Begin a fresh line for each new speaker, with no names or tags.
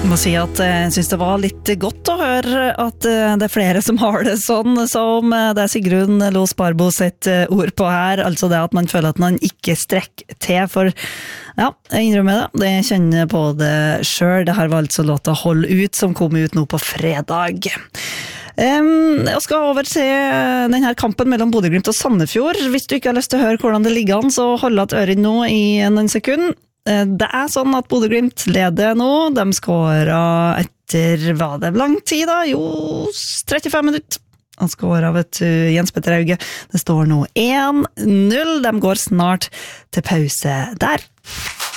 Jeg må si at jeg synes det var litt godt å høre at det flere som har det sånn, som det Sigrun Los Barbo sitt ord på her, altså det at man føler at man ikke strekker til, for ja, jeg innrømmer det kjenner på det selv. Det her var altså låta Hold ut, som kom ut nå på fredag. Jeg skal over til denne kampen mellom Bodø/Glimt og Sandefjord. Hvis du ikke har lyst til å høre hvordan det ligger an, så hold at øren nå i noen sekunder. Det sånn at Bodø/Glimt leder nå. De skåret etter, hva det lang tid da? Jo, 35 minutter. Han skåret, vet du, Jens Petter Hauge. Det står nå 1-0. De går snart til pause der.